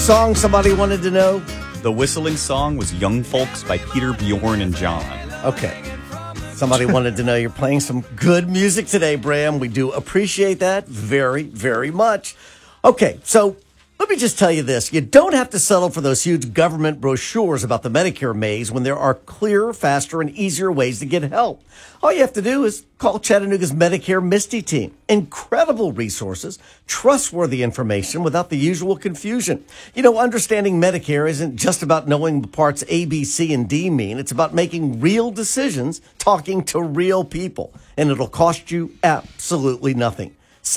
song somebody wanted to know? The whistling song was Young Folks by Peter, Bjorn, and John. Okay. Somebody wanted to know you're playing some good music today, Bram. We do appreciate that very, very much. Okay, so let me just tell you this. You don't have to settle for those huge government brochures about the Medicare maze when there are clearer, faster, and easier ways to get help. All you have to do is call Chattanooga's Medicare Misty team. Incredible resources, trustworthy information without the usual confusion. You know, understanding Medicare isn't just about knowing the parts A, B, C, and D mean. It's about making real decisions, talking to real people. And it'll cost you absolutely nothing.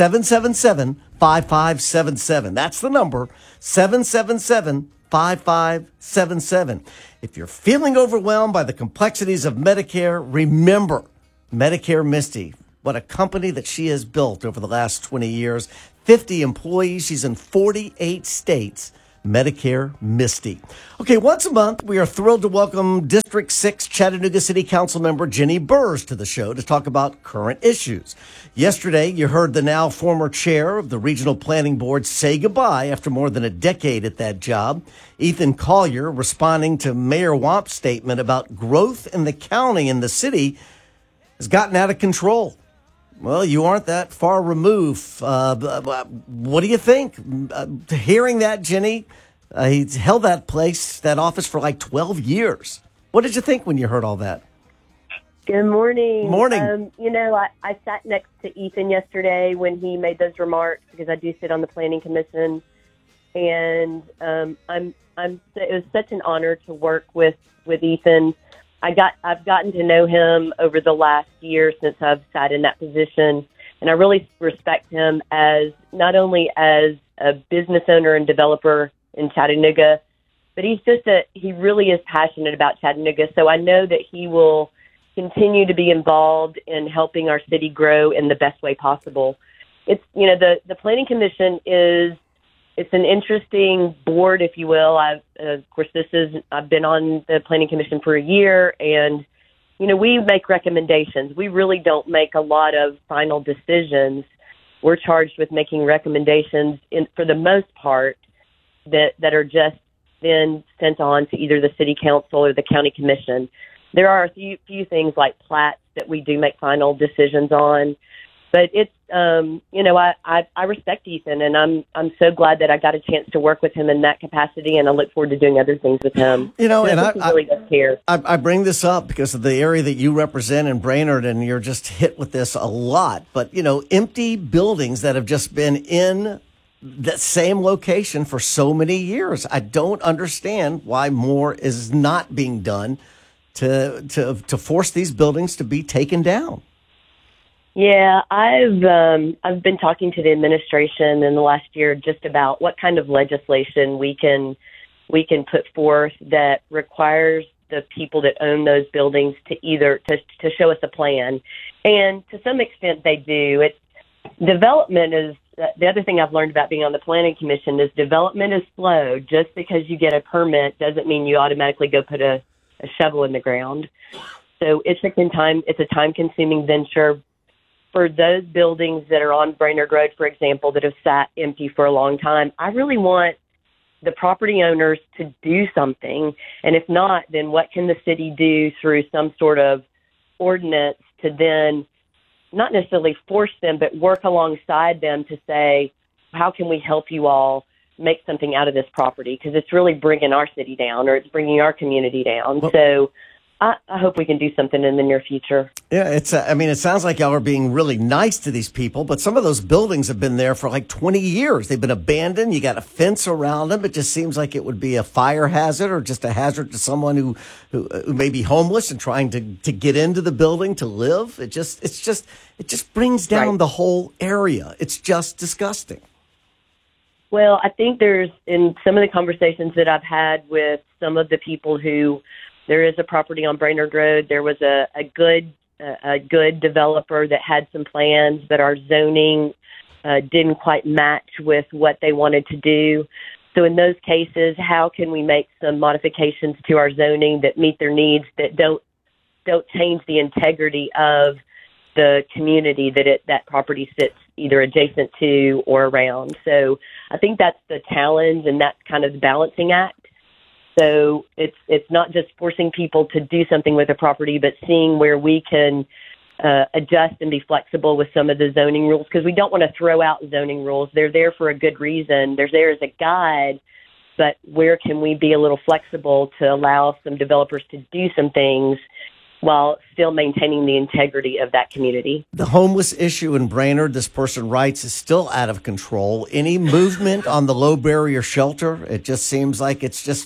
777-5577. That's the number, 777-5577. If you're feeling overwhelmed by the complexities of Medicare, remember Medicare Misty. What a company that she has built over the last 20 years. 50 employees. She's in 48 states. Medicare Misty. Okay, once a month, we are thrilled to welcome District 6 Chattanooga City Council member Jenny Burrs to the show to talk about current issues. Yesterday, you heard the now former chair of the Regional Planning Board say goodbye after more than a decade at that job. Ethan Collier responding to Mayor Wamp's statement about growth in the county and the city has gotten out of control. Well, you aren't that far removed. What do you think? Hearing that, Jenny, he held that office for like 12 years. What did you think when you heard all that? Good morning. Morning. I sat next to Ethan yesterday when he made those remarks because I do sit on the Planning Commission, and it was such an honor to work with Ethan. I've gotten to know him over the last year since I've sat in that position, and I really respect him as not only as a business owner and developer in Chattanooga, but he really is passionate about Chattanooga. So I know that he will continue to be involved in helping our city grow in the best way possible. It's, the Planning Commission it's an interesting board, if you will. I've been on the Planning Commission for a year, and, we make recommendations. We really don't make a lot of final decisions. We're charged with making recommendations for the most part that are just then sent on to either the city council or the county commission. There are a few things like plats that we do make final decisions on. But it's, I respect Ethan, and I'm so glad that I got a chance to work with him in that capacity, and I look forward to doing other things with him. And I really does care. I bring this up because of the area that you represent in Brainerd, and you're just hit with this a lot. But, empty buildings that have just been in that same location for so many years. I don't understand why more is not being done to force these buildings to be taken down. Yeah, I've been talking to the administration in the last year just about what kind of legislation we can put forth that requires the people that own those buildings to show us a plan, and to some extent they do. Development is the other thing I've learned about being on the Planning Commission is development is slow. Just because you get a permit doesn't mean you automatically go put a shovel in the ground. So it's a time-consuming venture. For those buildings that are on Brainerd Road, for example, that have sat empty for a long time, I really want the property owners to do something. And if not, then what can the city do through some sort of ordinance to then not necessarily force them, but work alongside them to say, how can we help you all make something out of this property? Because it's really bringing our city down, or it's bringing our community down. Well, so I hope we can do something in the near future. Yeah, it sounds like y'all are being really nice to these people, but some of those buildings have been there for like 20 years. They've been abandoned. You got a fence around them. It just seems like it would be a fire hazard or just a hazard to someone who may be homeless and trying to get into the building to live. It just brings down the whole area. It's just disgusting. Well, I think there's, in some of the conversations that I've had with some of the people there is a property on Brainerd Road. There was a good developer that had some plans, but our zoning didn't quite match with what they wanted to do. So in those cases, how can we make some modifications to our zoning that meet their needs, that don't change the integrity of the community that property sits either adjacent to or around. So I think that's the challenge, and that's kind of the balancing act. So it's not just forcing people to do something with a property, but seeing where we can adjust and be flexible with some of the zoning rules, because we don't want to throw out zoning rules. They're there for a good reason. They're there as a guide, but where can we be a little flexible to allow some developers to do some things while still maintaining the integrity of that community? The homeless issue in Brainerd, this person writes, is still out of control. Any movement on the low barrier shelter? It just seems like it's just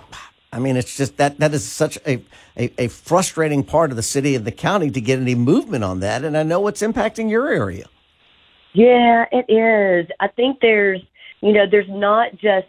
that is such a frustrating part of the city and the county to get any movement on that. And I know it's impacting your area. Yeah, it is. I think there's not just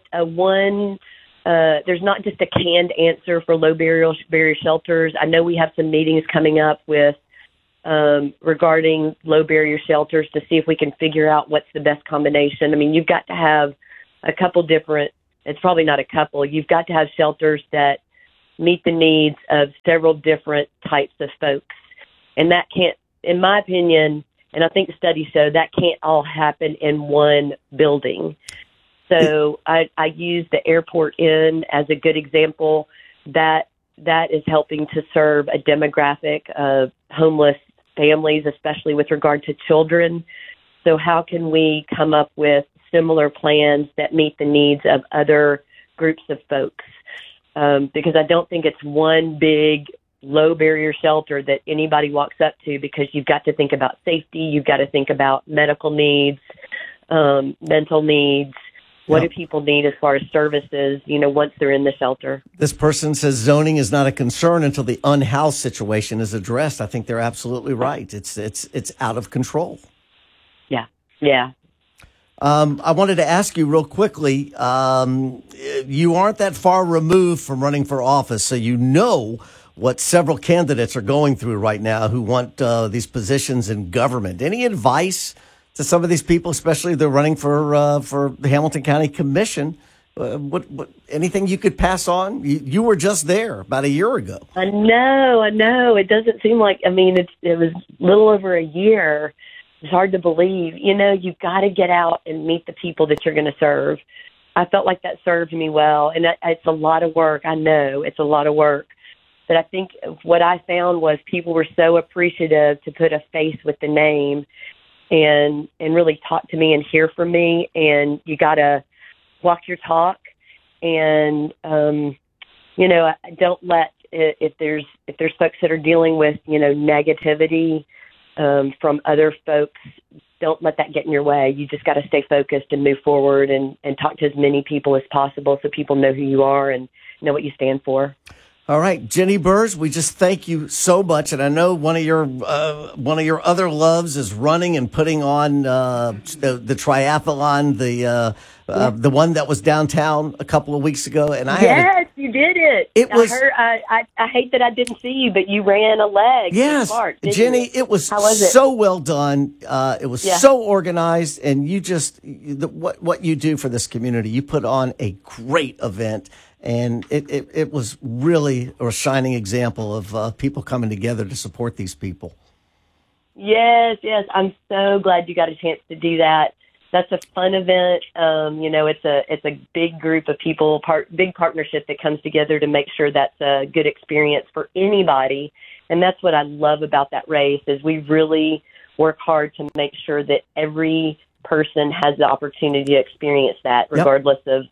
there's not just a canned answer for low barrier shelters. I know we have some meetings coming up with regarding low barrier shelters to see if we can figure out what's the best combination. I mean, you've got to have a couple different, it's probably not a couple, you've got to have shelters that meet the needs of several different types of folks. And that can't, in my opinion, and I think studies show, that can't all happen in one building. So I use the Airport Inn as a good example. That is helping to serve a demographic of homeless families, especially with regard to children. So how can we come up with similar plans that meet the needs of other groups of folks? Because I don't think it's one big low barrier shelter that anybody walks up to, because you've got to think about safety. You've got to think about medical needs, mental needs. What do people need as far as services, once they're in the shelter? This person says zoning is not a concern until the unhoused situation is addressed. I think they're absolutely right. It's out of control. Yeah. Yeah. I wanted to ask you real quickly, you aren't that far removed from running for office, so you know what several candidates are going through right now who want these positions in government. Any advice to some of these people, especially they're running for the Hamilton County Commission? What anything you could pass on? You were just there about a year ago. I know. It doesn't seem like, it was a little over a year. It's hard to believe. You've got to get out and meet the people that you're going to serve. I felt like that served me well, and it's a lot of work. I know it's a lot of work. But I think what I found was people were so appreciative to put a face with the name and really talk to me and hear from me. And you got to walk your talk. And, don't let, if there's folks that are dealing with, negativity from other folks, don't let that get in your way. You just got to stay focused and move forward and talk to as many people as possible so people know who you are and know what you stand for. All right, Jenny Burrs, we just thank you so much, and I know one of your other loves is running and putting on the triathlon, the one that was downtown a couple of weeks ago, and you did it. I hate that I didn't see you, but you ran a leg. Yes, March, Jenny, it was so well done. It was so organized, and you just what you do for this community. You put on a great event. And it was really a shining example of people coming together to support these people. Yes. I'm so glad you got a chance to do that. That's a fun event. It's a big group of people, big partnership that comes together to make sure that's a good experience for anybody. And that's what I love about that race is we really work hard to make sure that every person has the opportunity to experience that, regardless of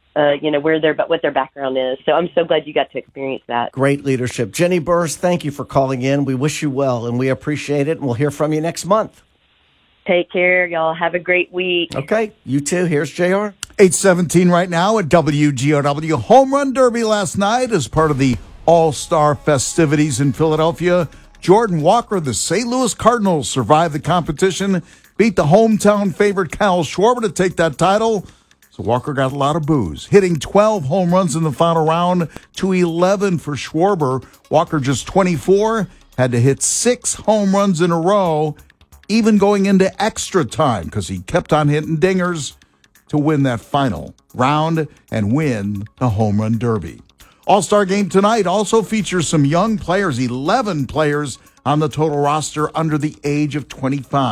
what their background is. So I'm so glad you got to experience that. Great leadership. Jenny Burrs, thank you for calling in. We wish you well, and we appreciate it, and we'll hear from you next month. Take care, y'all. Have a great week. Okay, you too. Here's JR. 8:17 right now at WGOW. Home Run Derby last night as part of the All-Star festivities in Philadelphia. Jordan Walker, the St. Louis Cardinals, survived the competition, beat the hometown favorite Kyle Schwarber to take that title. So Walker got a lot of boos, hitting 12 home runs in the final round to 11 for Schwarber. Walker, just 24, had to hit 6 home runs in a row, even going into extra time because he kept on hitting dingers to win that final round and win the Home Run Derby. All-Star Game tonight also features some young players, 11 players on the total roster under the age of 25.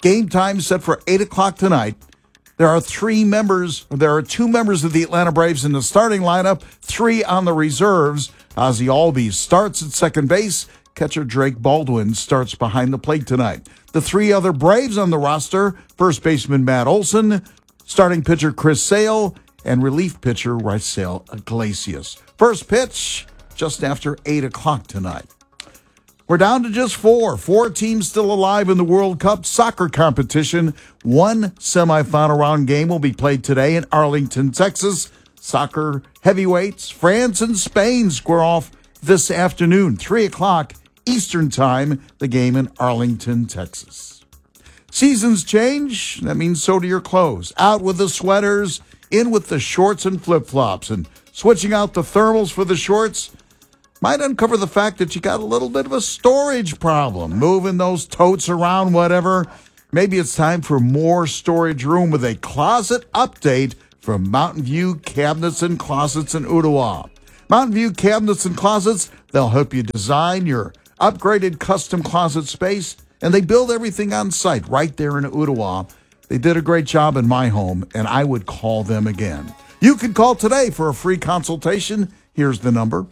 Game time set for 8 o'clock tonight. There are two members of the Atlanta Braves in the starting lineup, 3 on the reserves. Ozzie Albies starts at second base. Catcher Drake Baldwin starts behind the plate tonight. The 3 other Braves on the roster, first baseman Matt Olson, starting pitcher Chris Sale, and relief pitcher Raisel Iglesias. First pitch just after 8 o'clock tonight. We're down to just 4 teams still alive in the World Cup soccer competition. One semifinal round game will be played today in Arlington, Texas. Soccer heavyweights, France and Spain, square off this afternoon, 3 o'clock Eastern Time, the game in Arlington, Texas. Seasons change. That means so do your clothes. Out with the sweaters, in with the shorts and flip-flops. And switching out the thermals for the shorts might uncover the fact that you got a little bit of a storage problem. Moving those totes around, whatever. Maybe it's time for more storage room with a closet update from Mountain View Cabinets and Closets in Ottawa. Mountain View Cabinets and Closets, they'll help you design your upgraded custom closet space, and they build everything on site right there in Ottawa. They did a great job in my home, and I would call them again. You can call today for a free consultation. Here's the number,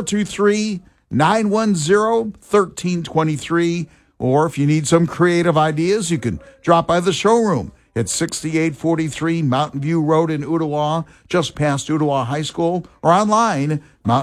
423-910-1323. Or if you need some creative ideas, you can drop by the showroom at 6843 Mountain View Road in Ottawa, just past Ottawa High School, or online,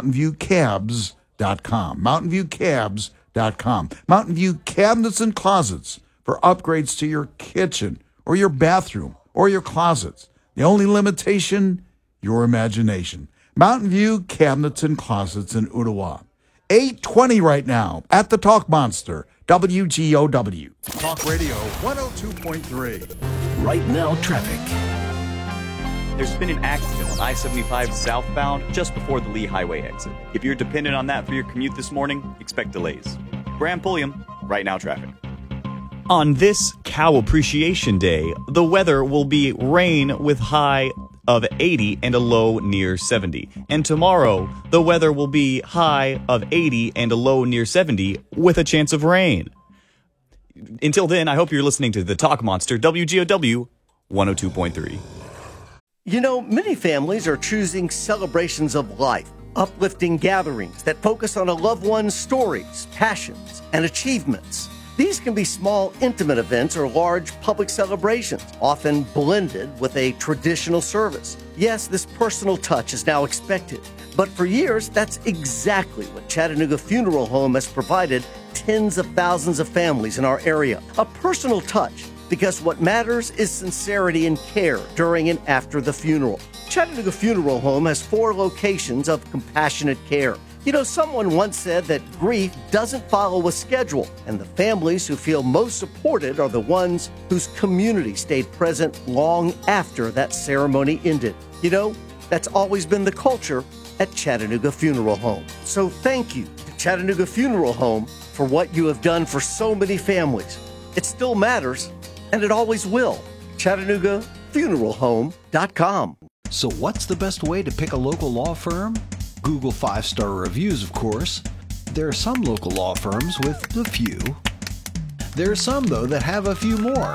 mountainviewcabs.com. mountainviewcabs.com. Mountain View Cabinets and Closets for upgrades to your kitchen or your bathroom or your closets. The only limitation, your imagination. Mountain View Cabinets and Closets in Ottawa. 8:20 right now at the Talk Monster, WGOW. Talk Radio 102.3. Right now, traffic. There's been an accident on I-75 southbound just before the Lee Highway exit. If you're dependent on that for your commute this morning, expect delays. Graham Pulliam, Right Now Traffic. On this Cow Appreciation Day, the weather will be rain with high of 80 and a low near 70. And tomorrow, the weather will be high of 80 and a low near 70 with a chance of rain. Until then, I hope you're listening to the Talk Monster, WGOW 102.3. You know, many families are choosing celebrations of life, uplifting gatherings that focus on a loved one's stories, passions, and achievements. These can be small, intimate events or large public celebrations, often blended with a traditional service. Yes, this personal touch is now expected, but for years, that's exactly what Chattanooga Funeral Home has provided tens of thousands of families in our area. A personal touch, because what matters is sincerity and care during and after the funeral. Chattanooga Funeral Home has 4 locations of compassionate care. You know, someone once said that grief doesn't follow a schedule, and the families who feel most supported are the ones whose community stayed present long after that ceremony ended. You know, that's always been the culture at Chattanooga Funeral Home. So thank you to Chattanooga Funeral Home for what you have done for so many families. It still matters, and it always will. ChattanoogaFuneralHome.com. So what's the best way to pick a local law firm? Google 5-star reviews, of course. There are some local law firms with a few. There are some, though, that have a few more.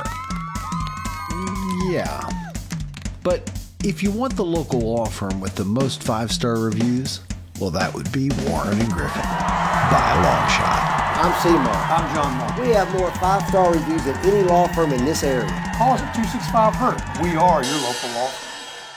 Yeah. But if you want the local law firm with the most 5-star reviews, well, that would be Warren & Griffin, by a long shot. I'm Seymour. I'm John Moore. We have more 5-star reviews than any law firm in this area. Call us at 265-HURT. We are your local law firm.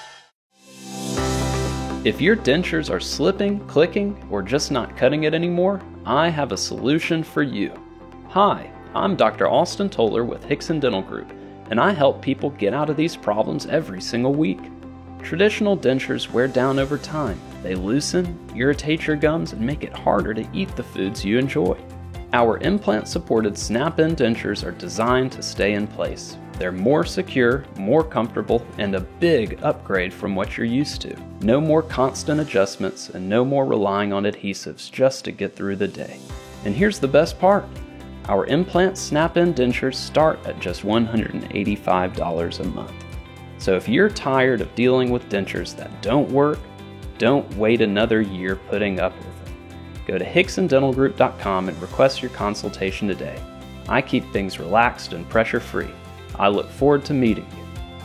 If your dentures are slipping, clicking, or just not cutting it anymore, I have a solution for you. Hi, I'm Dr. Austin Toller with Hickson Dental Group, and I help people get out of these problems every single week. Traditional dentures wear down over time. They loosen, irritate your gums, and make it harder to eat the foods you enjoy. Our implant-supported snap-in dentures are designed to stay in place. They're more secure, more comfortable, and a big upgrade from what you're used to. No more constant adjustments and no more relying on adhesives just to get through the day. And here's the best part. Our implant snap-in dentures start at just $185 a month. So if you're tired of dealing with dentures that don't work, don't wait another year putting up with them. Go to HicksonDentalGroup.com and request your consultation today. I keep things relaxed and pressure-free. I look forward to meeting you.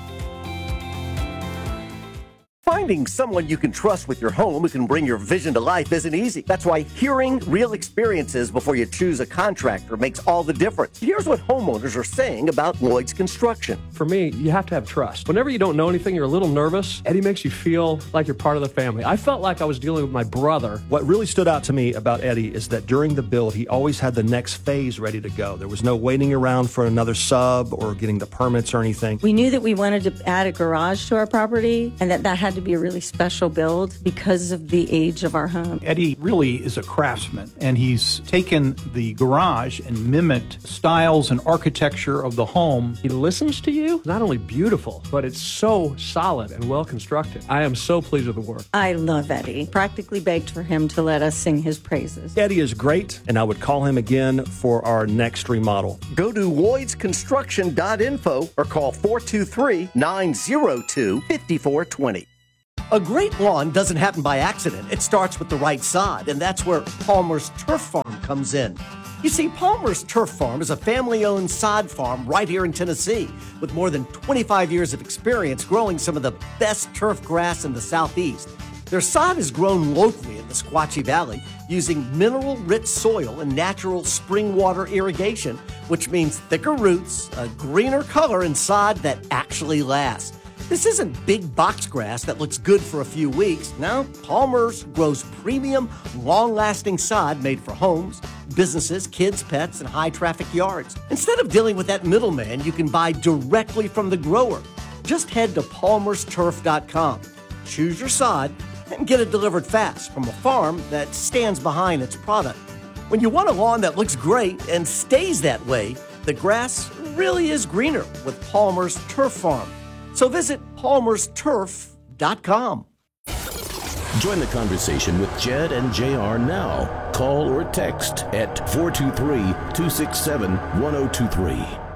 Finding someone you can trust with your home who can bring your vision to life isn't easy. That's why hearing real experiences before you choose a contractor makes all the difference. Here's what homeowners are saying about Lloyd's Construction. For me, you have to have trust. Whenever you don't know anything, you're a little nervous. Eddie makes you feel like you're part of the family. I felt like I was dealing with my brother. What really stood out to me about Eddie is that during the build, he always had the next phase ready to go. There was no waiting around for another sub or getting the permits or anything. We knew that we wanted to add a garage to our property and that had to be a really special build because of the age of our home. Eddie really is a craftsman, and he's taken the garage and mimicked styles and architecture of the home. He listens to you. Not only beautiful, but it's so solid and well constructed. I am so pleased with the work. I love Eddie. Practically begged for him to let us sing his praises. Eddie is great, and I would call him again for our next remodel. Go to LloydsConstruction.info or call 423-902-5420. A great lawn doesn't happen by accident. It starts with the right sod, and that's where Palmer's Turf Farm comes in. You see, Palmer's Turf Farm is a family-owned sod farm right here in Tennessee with more than 25 years of experience growing some of the best turf grass in the Southeast. Their sod is grown locally in the Squatchy Valley using mineral-rich soil and natural spring water irrigation, which means thicker roots, a greener color, and sod that actually lasts. This isn't big box grass that looks good for a few weeks. No, Palmer's grows premium, long-lasting sod made for homes, businesses, kids, pets, and high-traffic yards. Instead of dealing with that middleman, you can buy directly from the grower. Just head to palmersturf.com, choose your sod, and get it delivered fast from a farm that stands behind its product. When you want a lawn that looks great and stays that way, the grass really is greener with Palmer's Turf Farm. So visit palmersturf.com. Join the conversation with Jed and JR now. Call or text at 423-267-1023.